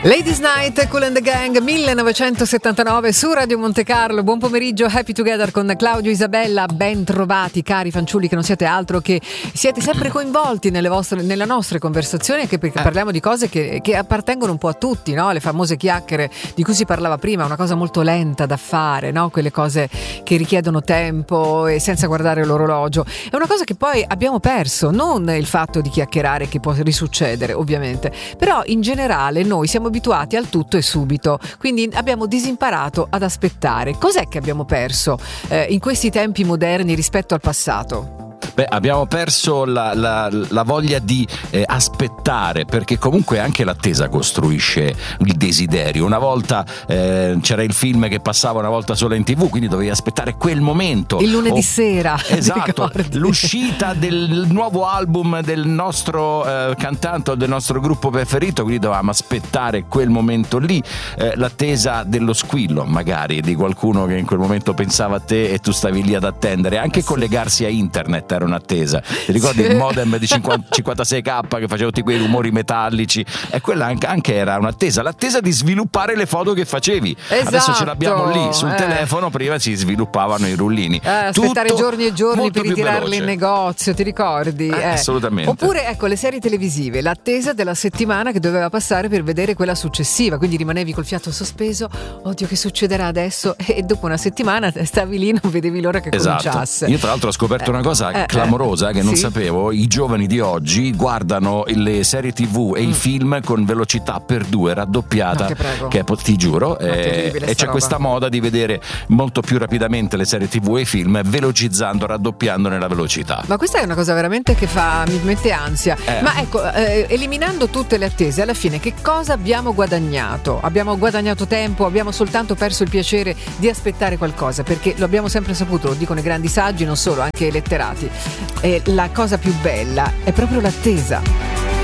Ladies Night, Kool and the Gang, 1979 su Radio Monte Carlo. Buon pomeriggio, Happy Together con Claudio, Isabella. Ben trovati cari fanciulli, che non siete altro che siete sempre coinvolti nella nostra conversazione, anche perché parliamo di cose che appartengono un po' a tutti, no? Le famose chiacchiere di cui si parlava prima, una cosa molto lenta da fare, no? Quelle cose che richiedono tempo e senza guardare l'orologio. È una cosa che poi abbiamo perso, non il fatto di chiacchierare, che può risuccedere ovviamente, però in generale noi siamo abituati al tutto e subito, quindi abbiamo disimparato ad aspettare. Cos'è che abbiamo perso in questi tempi moderni rispetto al passato? Beh, abbiamo perso la voglia di aspettare, perché comunque anche l'attesa costruisce il desiderio. Una volta c'era il film che passava una volta sola in TV, quindi dovevi aspettare quel momento. Il lunedì sera. Esatto, l'uscita del nuovo album del nostro cantante o del nostro gruppo preferito, quindi dovevamo aspettare quel momento lì. L'attesa dello squillo, magari, di qualcuno che in quel momento pensava a te e tu stavi lì ad attendere. Anche collegarsi a internet era un'attesa. Ti ricordi il modem di 56k che faceva tutti quei rumori metallici? E quella anche era un'attesa, l'attesa di sviluppare le foto che facevi. Esatto. Adesso ce l'abbiamo lì sul telefono, prima si sviluppavano i rullini. Aspettare giorni e giorni per ritirarli in negozio, ti ricordi? Assolutamente. Oppure ecco le serie televisive, l'attesa della settimana che doveva passare per vedere quella successiva, quindi rimanevi col fiato sospeso, oddio che succederà adesso, e dopo una settimana stavi lì, non vedevi l'ora che cominciasse. Io tra l'altro ho scoperto una cosa clamorosa che non sapevo. I giovani di oggi guardano le serie TV e i film con velocità per 2 raddoppiata, che ti giuro, e c'è questa moda di vedere molto più rapidamente le serie TV e i film, velocizzando, raddoppiandone la velocità. Ma questa è una cosa veramente che mi mette ansia. Ma ecco, eliminando tutte le attese, alla fine che cosa abbiamo guadagnato? Abbiamo guadagnato tempo, abbiamo soltanto perso il piacere di aspettare qualcosa, perché lo abbiamo sempre saputo, lo dicono i grandi saggi, non solo, anche i letterati. E la cosa più bella è proprio l'attesa.